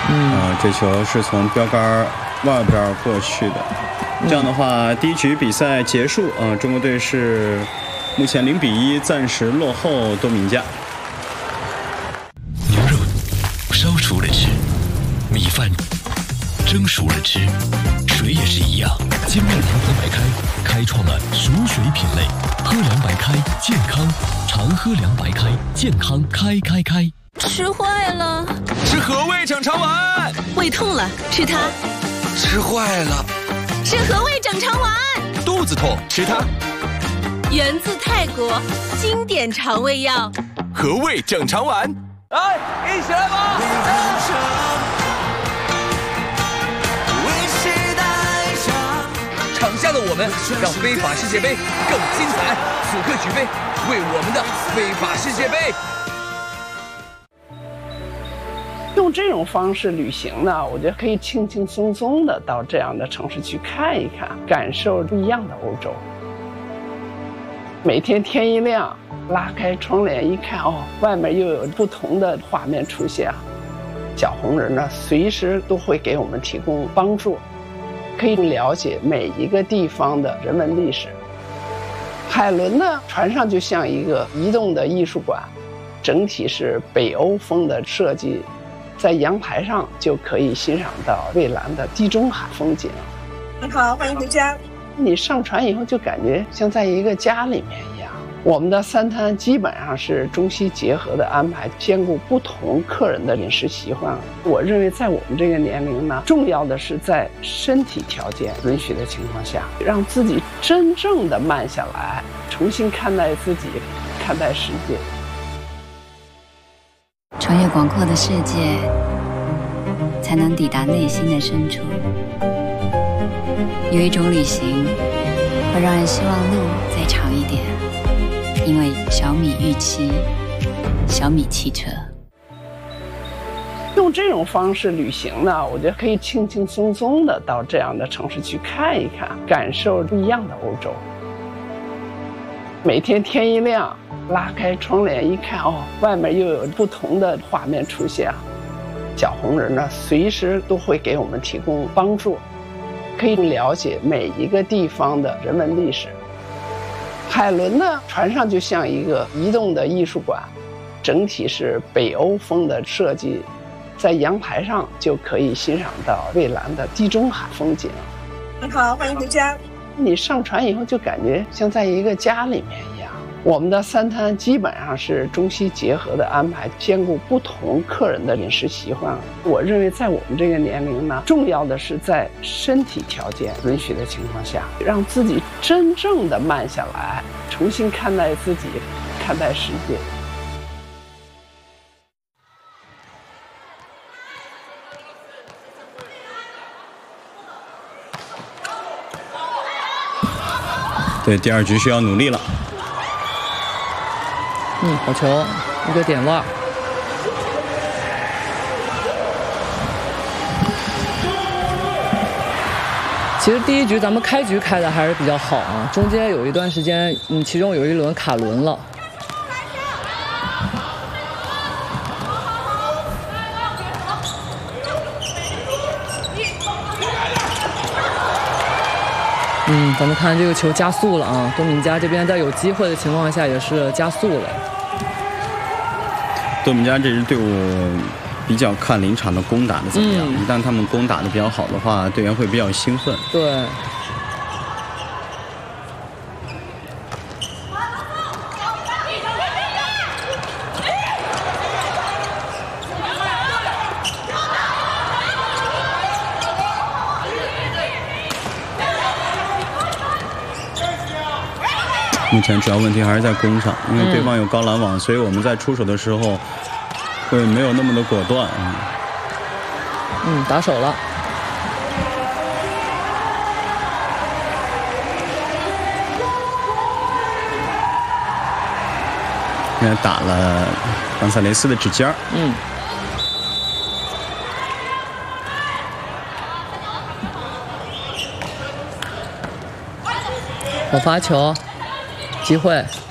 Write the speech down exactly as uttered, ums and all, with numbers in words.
嗯， 呃，这球是从标杆外边过去的。这样的话，第一局比赛结束，呃，中国队是目前零比一，暂时落后多米尼加。 牛肉烧熟了吃，米饭蒸熟了吃，水也是一样。金麦郎喝白开，开创了熟水品类。喝凉白开，健康，常喝凉白开，健康开开开。 吃坏了， 吃和味整肠丸。 胃痛了，吃它。 吃坏了， 吃和味整肠丸。 肚子痛，吃它。 源自泰国，经典肠胃药。 和味整肠丸。来，一起来吧！场下的我们让非法世界杯更精彩。此刻举杯，为我们的非法世界杯。 用这种方式旅行呢，我觉得可以轻轻松松的到这样的城市去看一看，感受不一样的欧洲。每天天一亮，拉开窗帘一看，哦，外面又有不同的画面出现。小红人呢，随时都会给我们提供帮助，可以了解每一个地方的人文历史。海伦呢，船上就像一个移动的艺术馆，整体是北欧风的设计。在阳台上就可以欣赏到蔚蓝的地中海风景。 你好，欢迎回家。 你上船以后就感觉像在一个家里面一样。我们的三餐基本上是中西结合的安排，兼顾不同客人的饮食习惯。我认为在我们这个年龄呢，重要的是在身体条件允许的情况下，让自己真正的慢下来，重新看待自己，看待世界。 穿越广阔的世界，才能抵达内心的深处。有一种旅行，会让人希望路再长一点，因为小米预期，小米汽车。 用这种方式旅行呢，我觉得可以轻轻松松的到这样的城市去看一看，感受不一样的欧洲。每天天一亮，拉开窗帘一看，哦，外面又有不同的画面出现。小红人呢，随时都会给我们提供帮助，可以了解每一个地方的人文历史。海伦呢，船上就像一个移动的艺术馆，整体是北欧风的设计，在阳台上就可以欣赏到蔚蓝的地中海风景。 你好，欢迎回家。 你上船以后就感觉像在一个家里面一样。我们的三餐基本上是中西结合的安排，兼顾不同客人的饮食习惯。我认为在我们这个年龄呢，重要的是在身体条件允许的情况下，让自己真正的慢下来，重新看待自己，看待世界。 对，第二局需要努力了。 嗯，好球，一个点腕。其实第一局咱们开局开的还是比较好啊，中间有一段时间，嗯，其中有一轮卡轮了。嗯，咱们看这个球加速了啊！多米尼加这边在有机会的情况下也是加速了。 多米尼加这支队伍比较看临场的攻打的怎么样， 嗯、 一旦他们攻打的比较好的话，队员会比较兴奋。 对。 目前主要问题还是在攻上，因为对方有高拦网，嗯、所以我们在出手的时候会没有那么的果断啊。 嗯，打手了。 现在打了冈萨雷斯的指尖。 嗯。好发球。机会，